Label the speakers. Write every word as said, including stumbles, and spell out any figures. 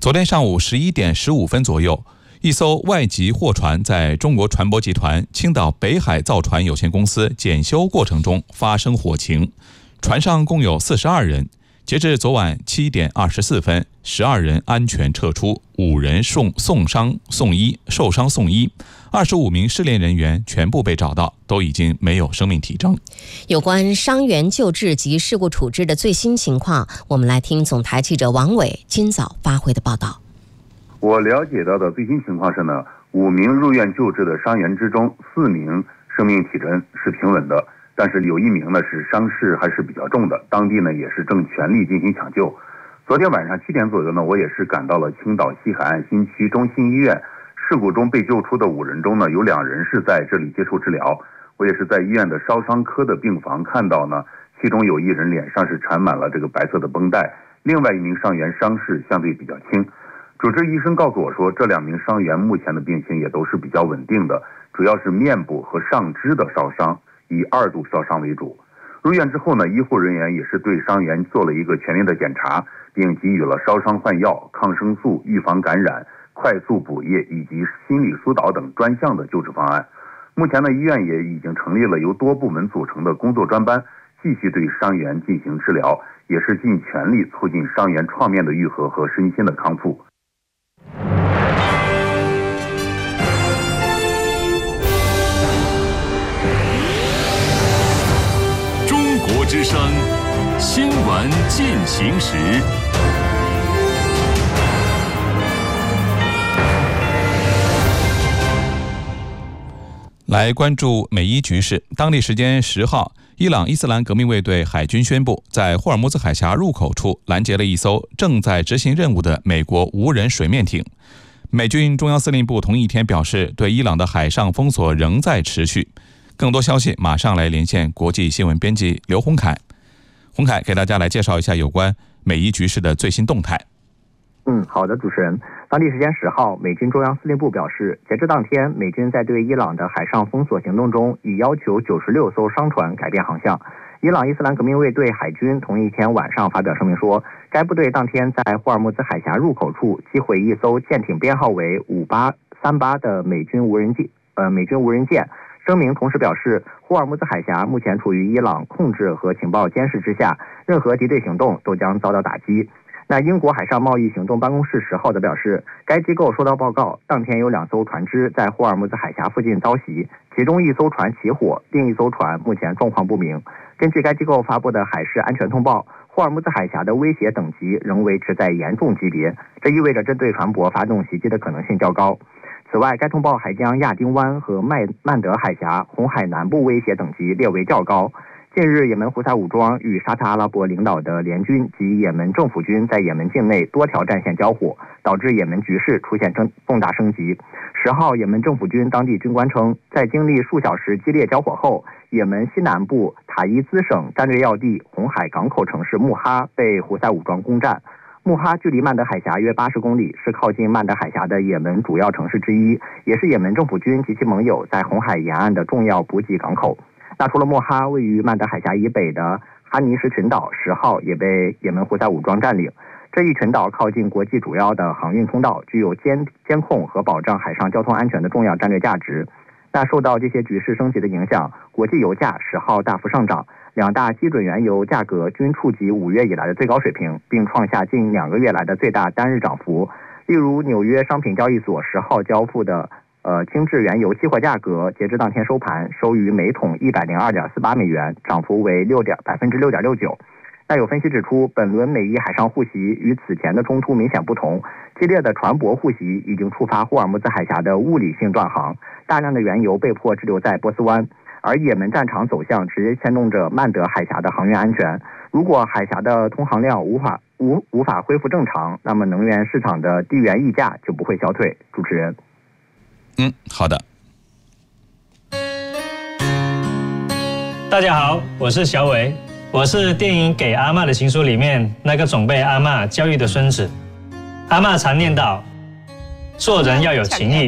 Speaker 1: 昨天上午十一点十五分左右，一艘外籍货船在中国船舶集团青岛北海造船有限公司检修过程中发生火情，船上共有四十二人。截至昨晚七点二十四分，十二人安全撤出，五人送送伤送医，受伤送医。二十五名失联人员全部被找到，都已经没有生命体征。
Speaker 2: 有关伤员救治及事故处置的最新情况，我们来听总台记者王伟今早发回的报道。
Speaker 3: 我了解到的最新情况是呢，五名入院救治的伤员之中，四名生命体征是平稳的。但是有一名呢是伤势还是比较重的，当地呢也是正全力进行抢救。昨天晚上七点左右呢，我也是赶到了青岛西海岸新区中心医院。事故中被救出的五人中呢，有两人是在这里接受治疗。我也是在医院的烧伤科的病房看到呢，其中有一人脸上是缠满了这个白色的绷带，另外一名伤员伤势相对比较轻。主治医生告诉我说，这两名伤员目前的病情也都是比较稳定的，主要是面部和上肢的烧伤，以二度烧伤为主。入院之后呢，医护人员也是对伤员做了一个全面的检查，并给予了烧伤换药、抗生素、预防感染、快速补液以及心理疏导等专项的救治方案。目前呢，医院也已经成立了由多部门组成的工作专班，继续对伤员进行治疗，也是尽全力促进伤员创面的愈合和身心的康复。
Speaker 4: 之声新闻进行时，
Speaker 1: 来关注美伊局势。当地时间十号，伊朗伊斯兰革命卫队海军宣布，在霍尔木兹海峡入口处拦截了一艘正在执行任务的美国无人水面艇。美军中央司令部同一天表示，对伊朗的海上封锁仍在持续。更多消息马上来连线国际新闻编辑刘洪凯。洪凯给大家来介绍一下有关美伊局势的最新动态。
Speaker 5: 嗯，好的，主持人。当地时间十号，美军中央司令部表示，截至当天，美军在对伊朗的海上封锁行动中，已要求九十六艘商船改变航向。伊朗伊斯兰革命卫队海军同一天晚上发表声明说，该部队当天在霍尔木兹海峡入口处击毁一艘舰艇编号为五八三八的美军无人舰，呃，美军无人舰。声明同时表示，霍尔木兹海峡目前处于伊朗控制和情报监视之下，任何敌对行动都将遭到打击。那英国海上贸易行动办公室十号则表示，该机构收到报告，当天有两艘船只在霍尔木兹海峡附近遭袭，其中一艘船起火，另一艘船目前状况不明。根据该机构发布的海事安全通报，霍尔木兹海峡的威胁等级仍维持在严重级别，这意味着针对船舶发动袭击的可能性较高。此外，该通报还将亚丁湾和麦曼德海峡、红海南部威胁等级列为较高。近日，也门胡塞武装与沙特阿拉伯领导的联军及也门政府军在也门境内多条战线交火，导致也门局势出现重大升级。十号，也门政府军当地军官称，在经历数小时激烈交火后，也门西南部塔伊兹省战略要地红海港口城市穆哈被胡塞武装攻占。穆哈距离曼德海峡约八十公里，是靠近曼德海峡的也门主要城市之一，也是也门政府军及其盟友在红海沿岸的重要补给港口。那除了穆哈，位于曼德海峡以北的哈尼什群岛十号也被也门胡塞武装占领。这一群岛靠近国际主要的航运通道，具有监监控和保障海上交通安全的重要战略价值。那受到这些局势升级的影响，国际油价十号大幅上涨，两大基准原油价格均触及五月以来的最高水平，并创下近两个月来的最大单日涨幅。例如，纽约商品交易所十号交付的呃精制原油期货价格，截至当天收盘收于每桶一百零二点四八美元，涨幅为六点百分之六点六九。那有分析指出，本轮美伊海上互袭与此前的冲突明显不同，激烈的船舶互袭已经触发霍尔木兹海峡的物理性断航，大量的原油被迫滞留在波斯湾，而也门战场走向直接牵动着曼德海峡的航运安全。如果海峡的通航量无法无无法恢复正常，那么能源市场的地缘溢价就不会消退。主持人，
Speaker 1: 嗯，好的。
Speaker 6: 大家好，我是小伟，我是电影《给阿嬷的情书》里面那个总被阿嬷教育的孙子。阿嬷常念叨，做人要有情义。